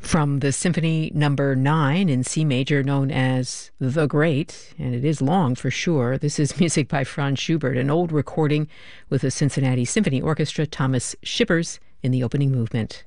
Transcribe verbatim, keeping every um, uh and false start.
From the Symphony Number nine in C major, known as The Great, and it is long for sure. This is music by Franz Schubert, an old recording with the Cincinnati Symphony Orchestra, Thomas Shippers in the opening movement.